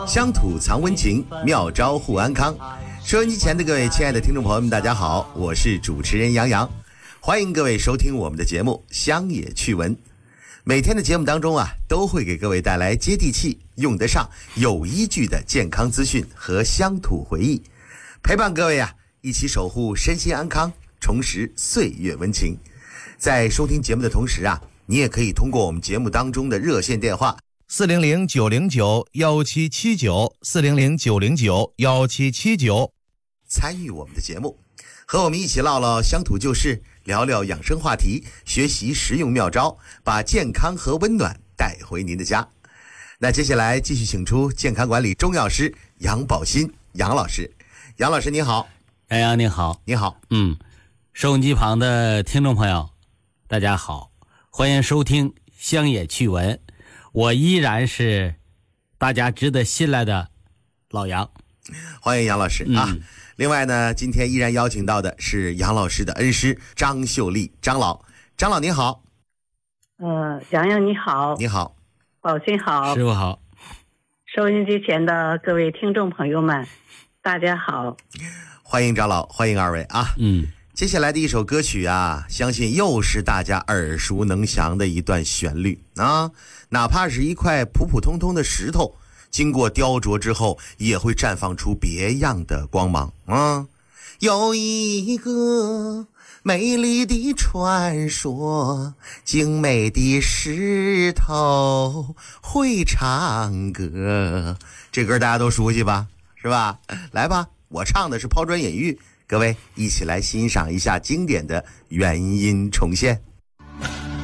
乡土藏温情，妙招护安康。收音机前的各位亲爱的听众朋友们，大家好，我是主持人杨洋，欢迎各位收听我们的节目《乡野趣闻》。每天的节目当中啊，都会给各位带来接地气、用得上、有依据的健康资讯和乡土回忆，陪伴各位啊一起守护身心安康，重拾岁月温情。在收听节目的同时啊，你也可以通过我们节目当中的热线电话400-909-1779，400-909-1779，参与我们的节目，和我们一起唠唠乡土旧事，聊聊养生话题，学习实用妙招，把健康和温暖带回您的家。那接下来继续请出健康管理中药师杨宝新杨老师。杨老师你好。 杨洋你好。 你好。 收音机旁的听众朋友大家好，欢迎收听乡野趣闻，我依然是大家值得信赖的老杨。 欢迎杨老师啊。另外呢，今天依然邀请到的是杨老师的恩师张秀丽张老。张老你好。 洋洋你好。 你好。 宝新好。 师傅好。 收音机前的各位听众朋友们大家好。 欢迎张老，欢迎二位啊。接下来的一首歌曲啊，相信又是大家耳熟能详的一段旋律啊，哪怕是一块普普通通的石头，经过雕琢之后也会绽放出别样的光芒啊。有一个美丽的传说，精美的石头会唱歌，这歌大家都熟悉吧，是吧？来吧，我唱的是抛砖引玉，各位一起来欣赏一下经典的原音重现。